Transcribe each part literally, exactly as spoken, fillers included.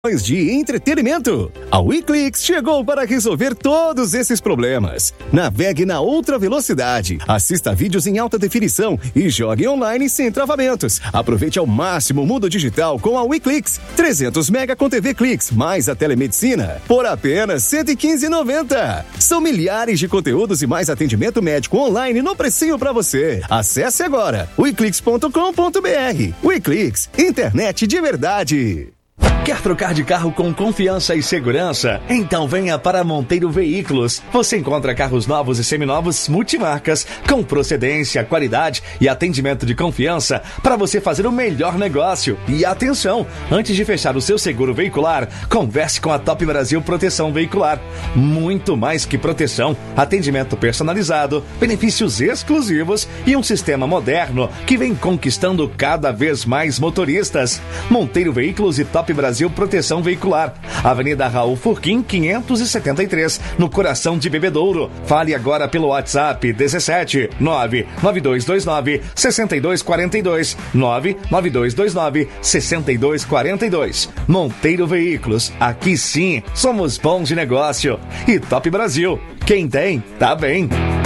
de entretenimento. A WeClix chegou para resolver todos esses problemas. Navegue na outra velocidade, assista vídeos em alta definição e jogue online sem travamentos. Aproveite ao máximo o mundo digital com a WeClix. trezentos mega com T V Clix, mais a telemedicina, por apenas cento e quinze reais e noventa centavos. São milhares de conteúdos e mais atendimento médico online no precinho para você. Acesse agora weclix ponto com ponto br. WeClix, internet de verdade. Quer trocar de carro com confiança e segurança? Então venha para Monteiro Veículos. Você encontra carros novos e seminovos multimarcas com procedência, qualidade e atendimento de confiança para você fazer o melhor negócio. E atenção, antes de fechar o seu seguro veicular, converse com a Top Brasil Proteção Veicular. Muito mais que proteção, atendimento personalizado, benefícios exclusivos e um sistema moderno que vem conquistando cada vez mais motoristas. Monteiro Veículos e Top Brasil Proteção Veicular, Avenida Raul Furquim, quinhentos e setenta e três, no coração de Bebedouro. Fale agora pelo WhatsApp dezessete nove nove dois dois nove seis dois quatro dois, nove nove dois dois nove seis dois quatro dois. Monteiro Veículos, aqui sim, somos bons de negócio. E Top Brasil, quem tem, tá bem.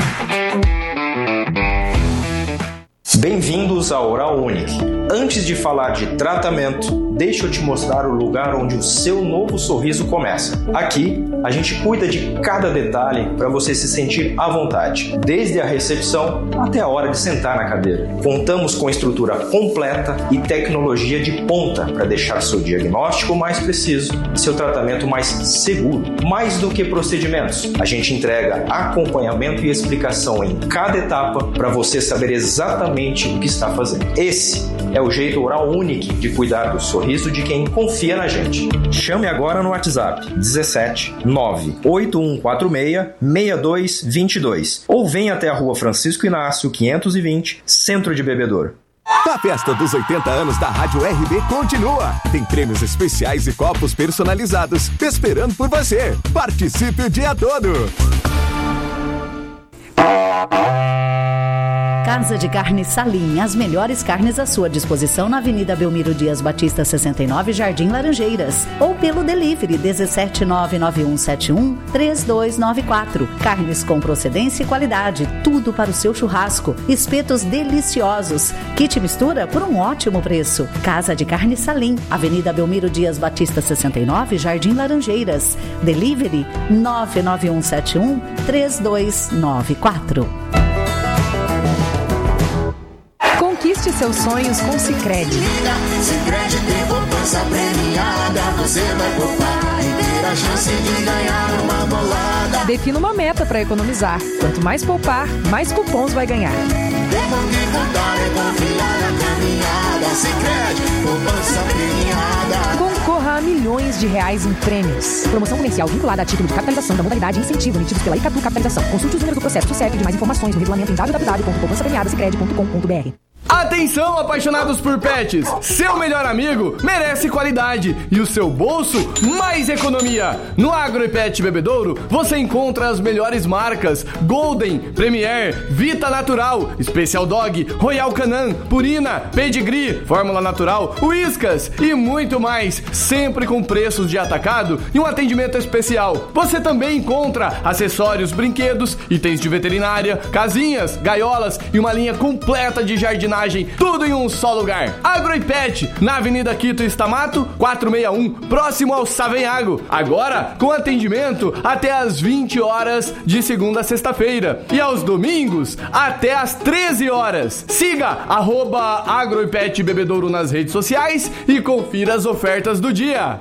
Bem-vindos ao Oral Unique. Antes de falar de tratamento, deixa eu te mostrar o lugar onde o seu novo sorriso começa. Aqui, a gente cuida de cada detalhe para você se sentir à vontade, desde a recepção até a hora de sentar na cadeira. Contamos com estrutura completa e tecnologia de ponta para deixar seu diagnóstico mais preciso e seu tratamento mais seguro. Mais do que procedimentos, a gente entrega acompanhamento e explicação em cada etapa para você saber exatamente o que está fazendo. Esse é o jeito Oral Unique de cuidar do sorriso de quem confia na gente. Chame agora no WhatsApp dezessete nove oito um quatro seis seis dois dois dois ou venha até a Rua Francisco Inácio quinhentos e vinte, Centro de Bebedouro. A festa dos oitenta anos da Rádio R B continua. Tem prêmios especiais e copos personalizados esperando por você. Participe o dia todo. Casa de Carne Salim, as melhores carnes à sua disposição na Avenida Belmiro Dias Batista sessenta e nove, Jardim Laranjeiras, ou pelo delivery dezessete nove nove um sete um três dois nove quatro. Carnes com procedência e qualidade, tudo para o seu churrasco. Espetos deliciosos, kit mistura por um ótimo preço. Casa de Carne Salim, Avenida Belmiro Dias Batista sessenta e nove, Jardim Laranjeiras. Delivery nove nove um sete um três dois nove quatro. Conquiste seus sonhos com Sicredi. Sicredi tem poupança premiada, você vai poupar e ter a chance de ganhar uma bolada. Defina uma meta para economizar. Quanto mais poupar, mais cupons vai ganhar. Tempo de contar é confiar na caminhada. Sicredi, poupança premiada. Concorra a milhões de reais em prêmios. Promoção comercial vinculada a título de capitalização da modalidade incentivo emitidos pela Icatu Capitalização. Consulte os números do processo do C E P de mais informações no regulamento em w w w ponto poupança premiada sicredi ponto com ponto b r. Atenção, apaixonados por pets! Seu melhor amigo merece qualidade e o seu bolso mais economia. No Agro e Pet Bebedouro você encontra as melhores marcas: Golden, Premier, Vita Natural, Special Dog, Royal Canin, Purina, Pedigree, Fórmula Natural, Whiskas e muito mais, sempre com preços de atacado e um atendimento especial. Você também encontra acessórios, brinquedos, itens de veterinária, casinhas, gaiolas e uma linha completa de jardinagem. Tudo em um só lugar. Agro e Pet, na Avenida Quito Estamato, quatrocentos e sessenta e um, próximo ao Savenhago. Agora, com atendimento até às vinte horas de segunda a sexta-feira. E aos domingos, até às treze horas. Siga arroba Agro e Pet Bebedouro nas redes sociais e confira as ofertas do dia.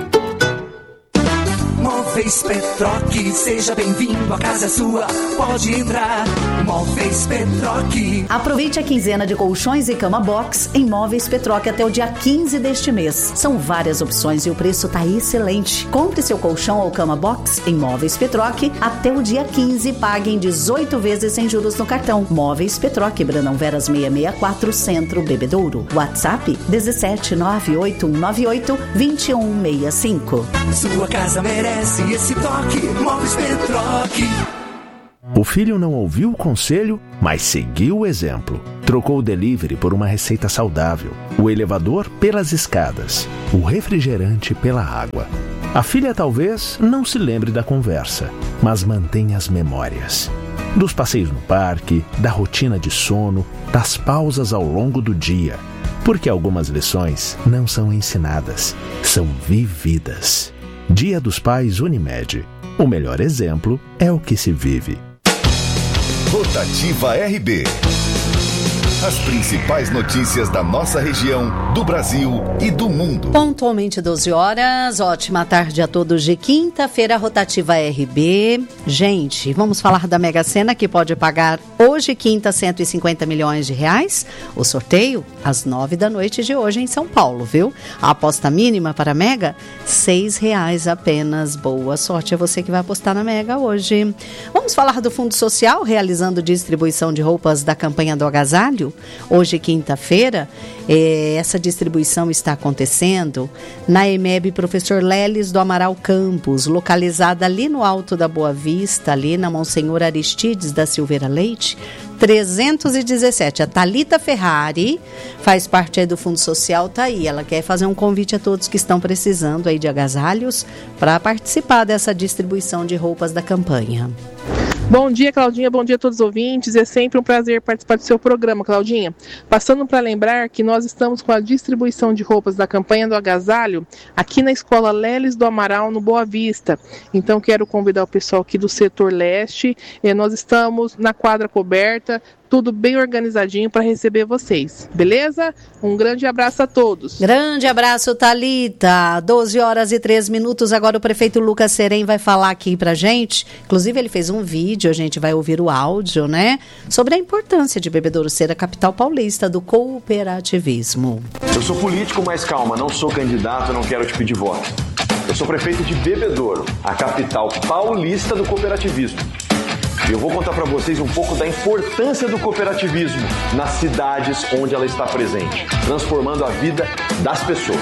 Móveis Petroc, seja bem-vindo, a casa é sua, pode entrar. Móveis Petroc. Aproveite a quinzena de colchões e cama box em Móveis Petroc até o dia quinze deste mês. São várias opções e o preço tá excelente. Compre seu colchão ou cama box em Móveis Petroc até o dia quinze e pague em dezoito vezes sem juros no cartão. Móveis Petroc, Brandão Veras seiscentos e sessenta e quatro, Centro, Bebedouro. WhatsApp dezessete nove oito um nove oito dois um seis cinco. Sua casa merece esse toque, Móveis Petroc. O filho não ouviu o conselho, mas seguiu o exemplo. Trocou o delivery por uma receita saudável, o elevador pelas escadas, o refrigerante pela água. A filha talvez não se lembre da conversa, mas mantém as memórias. Dos passeios no parque, da rotina de sono, das pausas ao longo do dia. Porque algumas lições não são ensinadas, são vividas. Dia dos Pais Unimed. O melhor exemplo é o que se vive. Rotativa R B. As principais notícias da nossa região, do Brasil e do mundo. Pontualmente doze horas, ótima tarde a todos de quinta-feira, Rotativa R B. Gente, vamos falar da Mega Sena, que pode pagar hoje, quinta, cento e cinquenta milhões de reais. O sorteio, às nove da noite de hoje em São Paulo, viu? A aposta mínima para a Mega, seis reais apenas. Boa sorte a você que vai apostar na Mega hoje. Vamos falar do Fundo Social, realizando distribuição de roupas da campanha do agasalho. Hoje, quinta-feira, eh, essa distribuição está acontecendo na E M E B Professor Leles do Amaral Campos, localizada ali no Alto da Boa Vista, ali na Monsenhor Aristides da Silveira Leite, trezentos e dezessete. A Thalita Ferrari faz parte aí do Fundo Social, tá aí. Ela quer fazer um convite a todos que estão precisando aí de agasalhos para participar dessa distribuição de roupas da campanha. Bom dia, Claudinha. Bom dia a todos os ouvintes. É sempre um prazer participar do seu programa, Claudinha. Passando para lembrar que nós estamos com a distribuição de roupas da campanha do agasalho aqui na Escola Leles do Amaral, no Boa Vista. Então, quero convidar o pessoal aqui do setor leste. Nós estamos na quadra coberta, tudo bem organizadinho para receber vocês, beleza? Um grande abraço a todos. Grande abraço, Thalita. doze horas e três minutos. Agora o prefeito Lucas Serem vai falar aqui pra gente. Inclusive, ele fez um vídeo, a gente vai ouvir o áudio, né? Sobre a importância de Bebedouro ser a capital paulista do cooperativismo. Eu sou político, mas calma, não sou candidato, não quero te pedir voto. Eu sou prefeito de Bebedouro, a capital paulista do cooperativismo. Eu vou contar para vocês um pouco da importância do cooperativismo nas cidades onde ela está presente, transformando a vida das pessoas.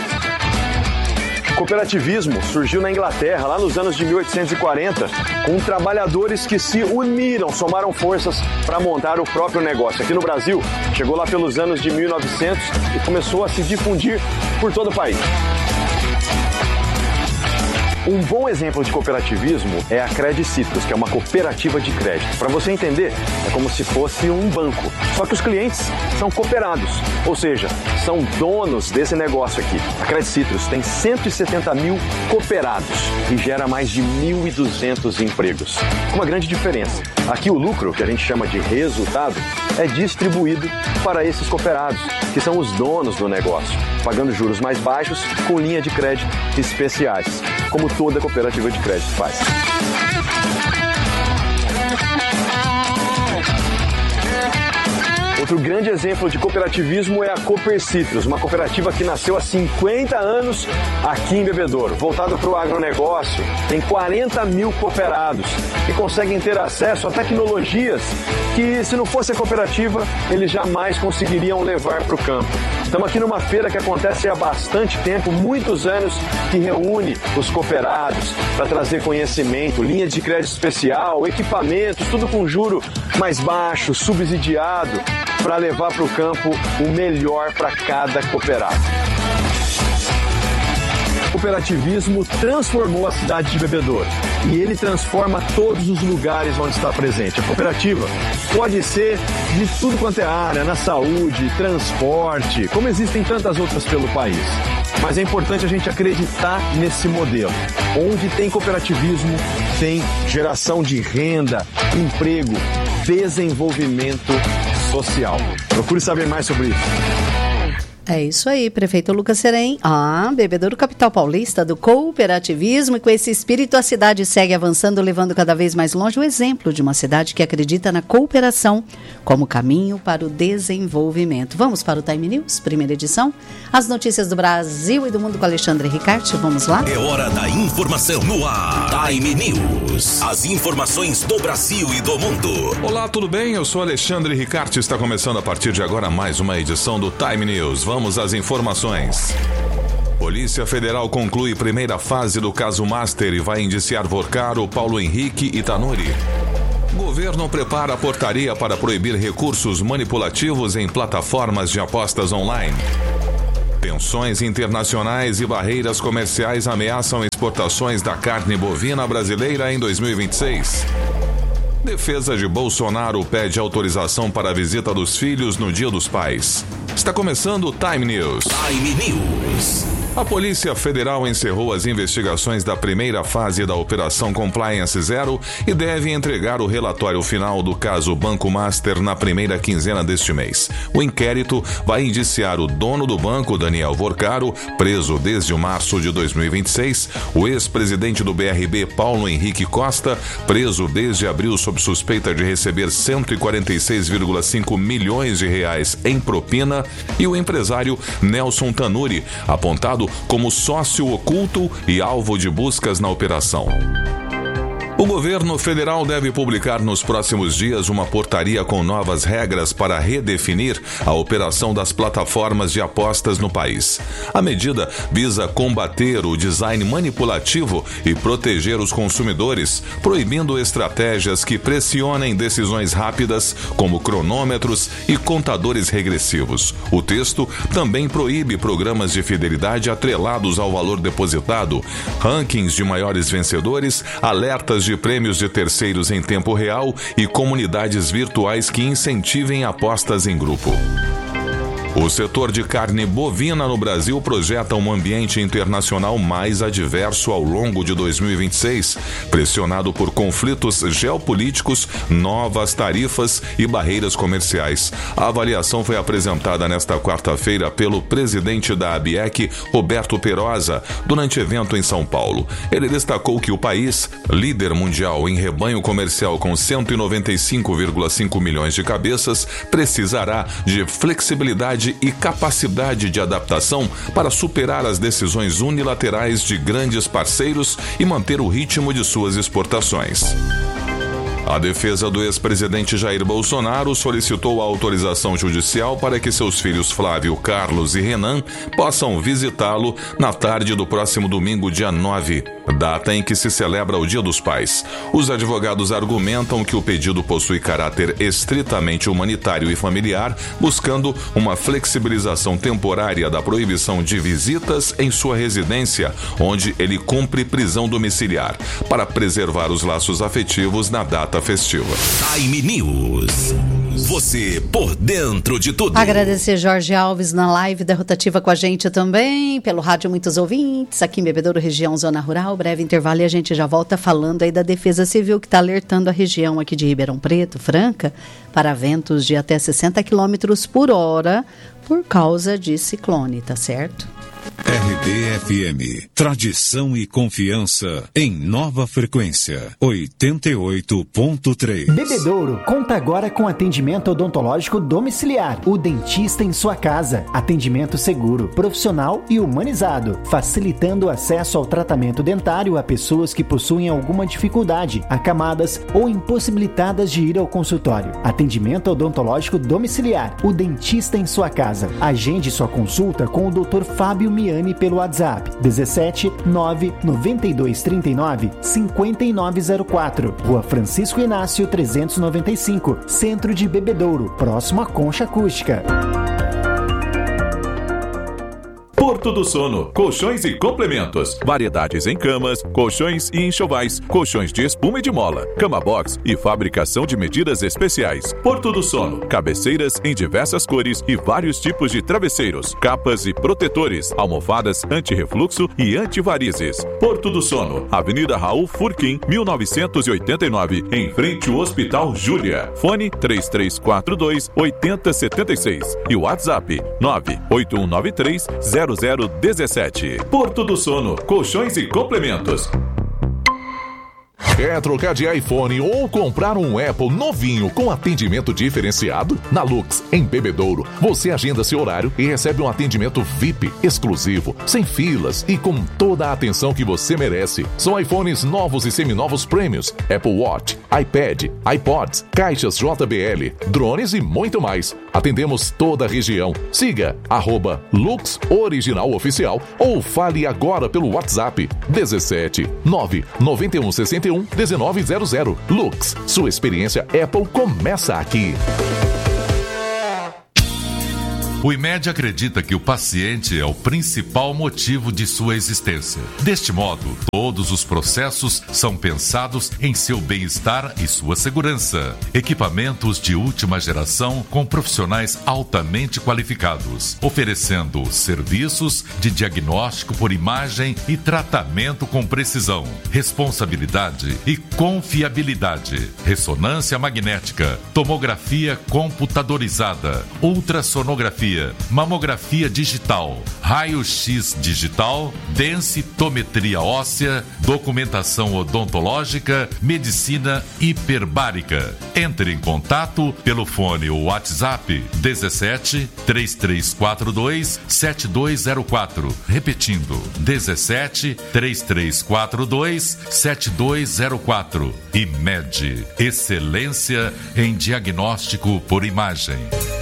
O cooperativismo surgiu na Inglaterra, lá nos anos de mil oitocentos e quarenta, com trabalhadores que se uniram, somaram forças para montar o próprio negócio. Aqui no Brasil, chegou lá pelos anos de mil e novecentos e começou a se difundir por todo o país. Um bom exemplo de cooperativismo é a Credit Citrus, que é uma cooperativa de crédito. Para você entender, é como se fosse um banco, só que os clientes são cooperados, ou seja, são donos desse negócio aqui. A Credit Citrus tem cento e setenta mil cooperados e gera mais de mil e duzentos empregos. Com uma grande diferença, aqui o lucro, que a gente chama de resultado, é distribuído para esses cooperados, que são os donos do negócio, pagando juros mais baixos com linha de crédito especiais, como toda cooperativa de crédito faz. Outro grande exemplo de cooperativismo é a Cooper Citrus, uma cooperativa que nasceu há cinquenta anos aqui em Bebedouro. Voltado para o agronegócio, tem quarenta mil cooperados que conseguem ter acesso a tecnologias que, se não fosse a cooperativa, eles jamais conseguiriam levar para o campo. Estamos aqui numa feira que acontece há bastante tempo, muitos anos, que reúne os cooperados para trazer conhecimento, linha de crédito especial, equipamentos, tudo com juro mais baixo, subsidiado, para levar para o campo o melhor para cada cooperado. O cooperativismo transformou a cidade de Bebedouro e ele transforma todos os lugares onde está presente. A cooperativa pode ser de tudo quanto é área, na saúde, transporte, como existem tantas outras pelo país. Mas é importante a gente acreditar nesse modelo. Onde tem cooperativismo, tem geração de renda, emprego, desenvolvimento social. Procure saber mais sobre isso. É isso aí, prefeito Lucas Serem. Ah, Bebedouro, capital paulista do cooperativismo, e com esse espírito a cidade segue avançando, levando cada vez mais longe o exemplo de uma cidade que acredita na cooperação como caminho para o desenvolvimento. Vamos para o Time News, primeira edição. As notícias do Brasil e do mundo com Alexandre Ricarte. Vamos lá? É hora da informação no ar. Time News. As informações do Brasil e do mundo. Olá, tudo bem? Eu sou Alexandre Ricarte. Está começando a partir de agora mais uma edição do Time News. Vamos Vamos às informações. Polícia Federal conclui primeira fase do caso Master e vai indiciar Vorcaro, Paulo Henrique e Tanuri. O governo prepara a portaria para proibir recursos manipulativos em plataformas de apostas online. Tensões internacionais e barreiras comerciais ameaçam exportações da carne bovina brasileira em dois mil e vinte e seis. Defesa de Bolsonaro pede autorização para a visita dos filhos no Dia dos Pais. Está começando o Time News. Time News. A Polícia Federal encerrou as investigações da primeira fase da Operação Compliance Zero e deve entregar o relatório final do caso Banco Master na primeira quinzena deste mês. O inquérito vai indiciar o dono do banco, Daniel Vorcaro, preso desde março de dois mil e vinte e seis, o ex-presidente do B R B, Paulo Henrique Costa, preso desde abril sob suspeita de receber cento e quarenta e seis vírgula cinco milhões de reais em propina, e o empresário Nelson Tanuri, apontado como sócio oculto e alvo de buscas na operação. O governo federal deve publicar nos próximos dias uma portaria com novas regras para redefinir a operação das plataformas de apostas no país. A medida visa combater o design manipulativo e proteger os consumidores, proibindo estratégias que pressionem decisões rápidas, como cronômetros e contadores regressivos. O texto também proíbe programas de fidelidade atrelados ao valor depositado, rankings de maiores vencedores, alertas de de prêmios de terceiros em tempo real e comunidades virtuais que incentivem apostas em grupo. O setor de carne bovina no Brasil projeta um ambiente internacional mais adverso ao longo de dois mil e vinte e seis, pressionado por conflitos geopolíticos, novas tarifas e barreiras comerciais. A avaliação foi apresentada nesta quarta-feira pelo presidente da A B E C, Roberto Perosa, durante evento em São Paulo. Ele destacou que o país, líder mundial em rebanho comercial com cento e noventa e cinco vírgula cinco milhões de cabeças, precisará de flexibilidade e capacidade de adaptação para superar as decisões unilaterais de grandes parceiros e manter o ritmo de suas exportações. A defesa do ex-presidente Jair Bolsonaro solicitou a autorização judicial para que seus filhos Flávio, Carlos e Renan possam visitá-lo na tarde do próximo domingo, dia nove, data em que se celebra o Dia dos Pais. Os advogados argumentam que o pedido possui caráter estritamente humanitário e familiar, buscando uma flexibilização temporária da proibição de visitas em sua residência, onde ele cumpre prisão domiciliar, para preservar os laços afetivos na data festiva. Time News. Você por dentro de tudo. Agradecer Jorge Alves na live da Rotativa com a gente também, pelo rádio Muitos Ouvintes, aqui em Bebedouro, região Zona Rural. Breve intervalo e a gente já volta falando aí da Defesa Civil, que está alertando a região aqui de Ribeirão Preto, Franca, para ventos de até sessenta quilômetros por hora por causa de ciclone, tá certo? R D F M, tradição e confiança em nova frequência, oitenta e oito ponto três. Bebedouro conta agora com atendimento odontológico domiciliar, o dentista em sua casa, atendimento seguro, profissional e humanizado, facilitando o acesso ao tratamento dentário a pessoas que possuem alguma dificuldade, acamadas ou impossibilitadas de ir ao consultório. Atendimento odontológico domiciliar, o dentista em sua casa. Agende sua consulta com o doutor Fábio Miani pelo WhatsApp dezessete nove noventa e dois trinta e nove cinquenta e nove zero quatro, Rua Francisco Inácio trezentos e noventa e cinco, Centro de Bebedouro, próximo à Concha Acústica. Porto do Sono, colchões e complementos, variedades em camas, colchões e enxovais, colchões de espuma e de mola, cama box e fabricação de medidas especiais. Porto do Sono, cabeceiras em diversas cores e vários tipos de travesseiros, capas e protetores, almofadas anti-refluxo e antivarizes. Porto do Sono, Avenida Raul Furquim, mil novecentos e oitenta e nove, em frente ao Hospital Júlia. Fone três três quatro dois oito zero sete seis e o WhatsApp nove oito um nove três zero zero um sete. Porto do Sono, colchões e complementos. Quer trocar de iPhone ou comprar um Apple novinho com atendimento diferenciado? Na Lux, em Bebedouro, você agenda seu horário e recebe um atendimento V I P exclusivo, sem filas e com toda a atenção que você merece. São iPhones novos e seminovos prêmios, Apple Watch, iPad, iPods, caixas J B L, drones e muito mais. Atendemos toda a região. Siga arroba Lux Original Oficial ou fale agora pelo WhatsApp dezessete nove nove um seis um um nove zero zero. Lux, sua experiência Apple começa aqui. O IMED acredita que o paciente é o principal motivo de sua existência. Deste modo, todos os processos são pensados em seu bem-estar e sua segurança. Equipamentos de última geração com profissionais altamente qualificados, oferecendo serviços de diagnóstico por imagem e tratamento com precisão, responsabilidade e confiabilidade. Ressonância magnética, tomografia computadorizada, ultrassonografia, mamografia digital, raio-x digital, densitometria óssea, documentação odontológica, medicina hiperbárica. Entre em contato pelo fone ou WhatsApp dezessete, três três quatro dois, sete dois zero quatro. Repetindo, dezessete, três três quatro dois, sete dois zero quatro. IMED, excelência em diagnóstico por imagem.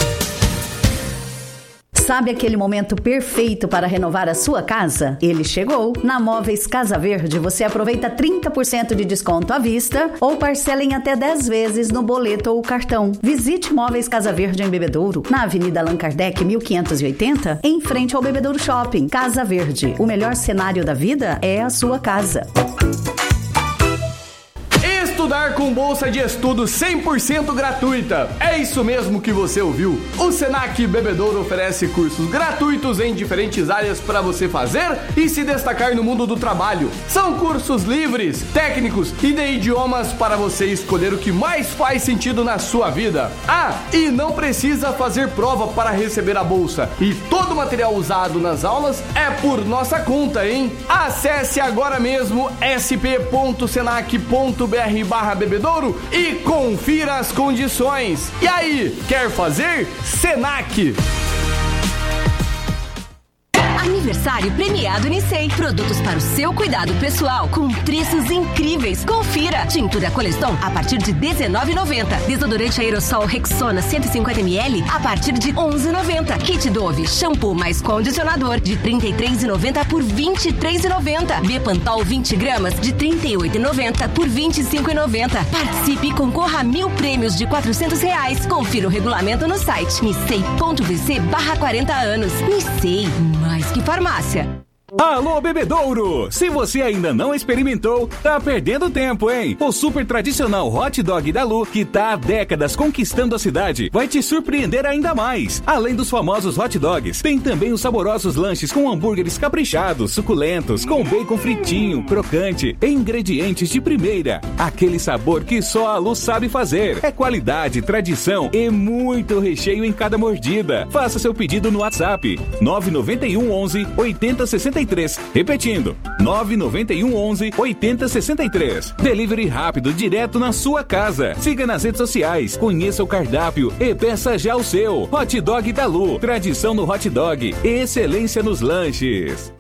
Sabe aquele momento perfeito para renovar a sua casa? Ele chegou. Na Móveis Casa Verde, você aproveita trinta por cento de desconto à vista ou parcela em até dez vezes no boleto ou cartão. Visite Móveis Casa Verde em Bebedouro, na Avenida Allan Kardec mil quinhentos e oitenta, em frente ao Bebedouro Shopping. Casa Verde, o melhor cenário da vida é a sua casa. Estudar com bolsa de estudo cem por cento gratuita. É isso mesmo que você ouviu. O Senac Bebedouro oferece cursos gratuitos em diferentes áreas para você fazer e se destacar no mundo do trabalho. São cursos livres, técnicos e de idiomas para você escolher o que mais faz sentido na sua vida. Ah, e não precisa fazer prova para receber a bolsa. E todo o material usado nas aulas é por nossa conta, hein? Acesse agora mesmo s p ponto senac ponto b r barra bebedouro e confira as condições. E aí, quer fazer? Senac! Aniversário premiado Unicei. Produtos para o seu cuidado pessoal com preços incríveis. Confira. Tintura Coleston a partir de dezenove reais e noventa centavos. Desodorante aerossol Rexona cento e cinquenta mililitros a partir de onze reais e noventa centavos. Kit Dove shampoo mais condicionador de trinta e três reais e noventa centavos por vinte e três reais e noventa centavos. Bepantol vinte gramas de trinta e oito reais e noventa centavos por vinte e cinco reais e noventa centavos. Participe e concorra a mil prêmios de quatrocentos reais. Confira o regulamento no site nicei ponto v c barra quarenta anos. Nicei, mais que farmácia. Alô, Bebedouro! Se você ainda não experimentou, tá perdendo tempo, hein? O super tradicional hot dog da Lu, que tá há décadas conquistando a cidade, vai te surpreender ainda mais. Além dos famosos hot dogs, tem também os saborosos lanches com hambúrgueres caprichados, suculentos, com bacon fritinho, crocante, e ingredientes de primeira. Aquele sabor que só a Lu sabe fazer. É qualidade, tradição e muito recheio em cada mordida. Faça seu pedido no WhatsApp nove nove um onze oitenta sessenta e três. Repetindo, nove nove um onze oitenta sessenta e três. Delivery rápido, direto na sua casa. Siga nas redes sociais, conheça o cardápio e peça já o seu. Hot Dog da Lu, tradição no hot dog, excelência nos lanches.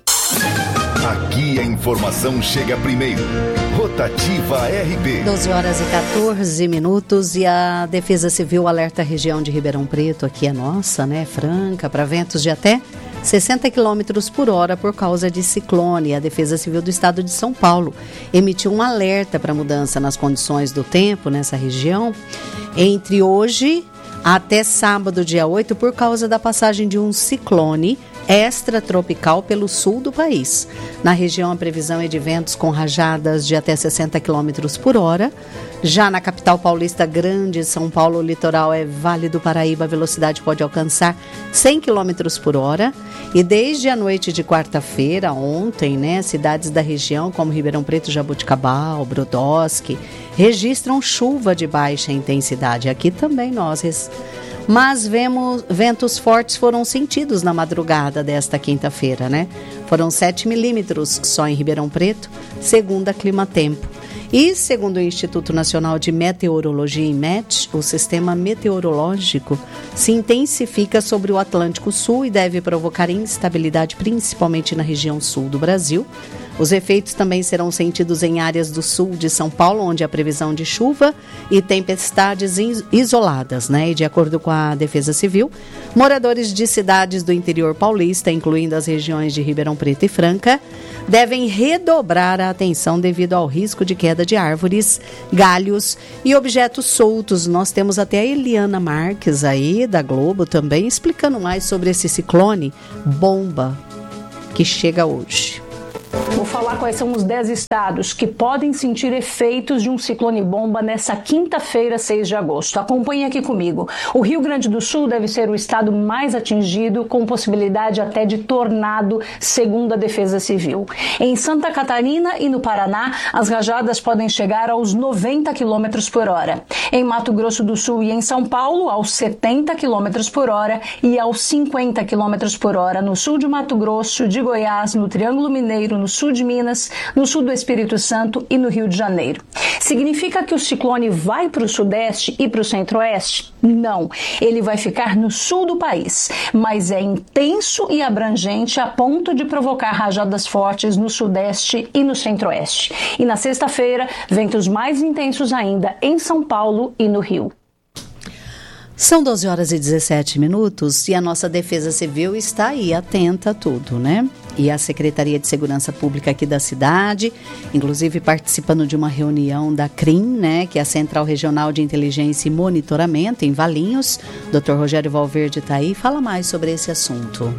Aqui a informação chega primeiro. Rotativa R B. doze horas e quatorze minutos e a Defesa Civil alerta a região de Ribeirão Preto, aqui é nossa, né, Franca, para ventos de até sessenta quilômetros por hora por causa de ciclone. A Defesa Civil do Estado de São Paulo emitiu um alerta para mudança nas condições do tempo nessa região entre hoje até sábado, dia oito, por causa da passagem de um ciclone extratropical pelo sul do país. Na região, a previsão é de ventos com rajadas de até sessenta quilômetros por hora. Já na capital paulista, Grande São Paulo, o litoral é Vale do Paraíba, a velocidade pode alcançar cem quilômetros por hora. E desde a noite de quarta-feira, ontem, né, cidades da região como Ribeirão Preto, Jaboticabal, Brodowski, registram chuva de baixa intensidade. Aqui também nós... Mas vemos, ventos fortes foram sentidos na madrugada desta quinta-feira, né? Foram sete milímetros só em Ribeirão Preto, segundo a Climatempo. E, segundo o Instituto Nacional de Meteorologia, INMET, o sistema meteorológico se intensifica sobre o Atlântico Sul e deve provocar instabilidade principalmente na região sul do Brasil. Os efeitos também serão sentidos em áreas do sul de São Paulo, onde há previsão de chuva e tempestades isoladas, né? E de acordo com a Defesa Civil, moradores de cidades do interior paulista, incluindo as regiões de Ribeirão Preto e Franca, devem redobrar a atenção devido ao risco de queda de árvores, galhos e objetos soltos. Nós temos até a Eliana Marques aí, da Globo, também explicando mais sobre esse ciclone bomba que chega hoje. Vou falar quais são os dez estados que podem sentir efeitos de um ciclone bomba nessa quinta-feira, seis de agosto. Acompanhe aqui comigo. O Rio Grande do Sul deve ser o estado mais atingido, com possibilidade até de tornado, segundo a Defesa Civil. Em Santa Catarina e no Paraná, as rajadas podem chegar aos noventa quilômetros por hora. Em Mato Grosso do Sul e em São Paulo, aos setenta quilômetros por hora e aos cinquenta quilômetros por hora no sul de Mato Grosso, de Goiás, no Triângulo Mineiro, no sul de Minas, no sul do Espírito Santo e no Rio de Janeiro. Significa que o ciclone vai para o sudeste e para o centro-oeste? Não, ele vai ficar no sul do país, mas é intenso e abrangente a ponto de provocar rajadas fortes no sudeste e no centro-oeste. E na sexta-feira, ventos mais intensos ainda em São Paulo e no Rio. São doze horas e dezessete minutos e a nossa Defesa Civil está aí atenta a tudo, né? E a Secretaria de Segurança Pública aqui da cidade, inclusive participando de uma reunião da C R I M, né? Que é a Central Regional de Inteligência e Monitoramento, em Valinhos. doutor Rogério Valverde está aí. Fala mais sobre esse assunto.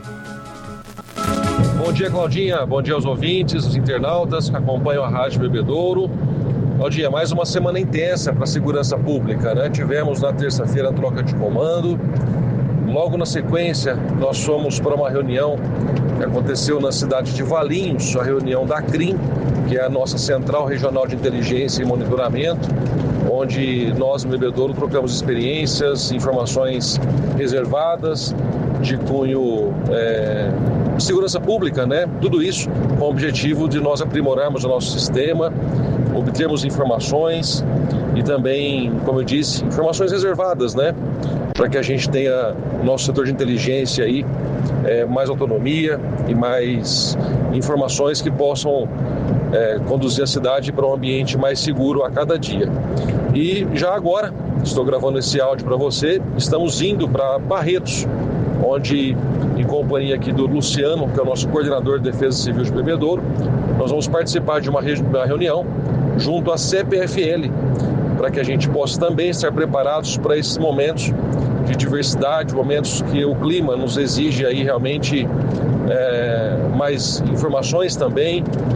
Bom dia, Claudinha. Bom dia aos ouvintes, os internautas que acompanham a Rádio Bebedouro. Claudinha, mais uma semana intensa para a segurança pública, né? Tivemos na terça-feira a troca de comando. Logo na sequência, nós fomos para uma reunião que aconteceu na cidade de Valinhos, a reunião da C R I M, que é a nossa Central Regional de Inteligência e Monitoramento, onde nós, no Bebedouro, trocamos experiências, informações reservadas, de cunho é, de segurança pública, né? Tudo isso com o objetivo de nós aprimorarmos o nosso sistema, obtermos informações e também, como eu disse, informações reservadas, né? Para que a gente tenha o nosso setor de inteligência aí é, mais autonomia e mais informações que possam é, conduzir a cidade para um ambiente mais seguro a cada dia. E já agora, estou gravando esse áudio para você, estamos indo para Barretos, onde, em companhia aqui do Luciano, que é o nosso coordenador de Defesa Civil de Bebedouro, nós vamos participar de uma, re- uma reunião junto à C P F L, para que a gente possa também estar preparados para esses momentos de diversidade, momentos que o clima nos exige aí realmente é, mais informações também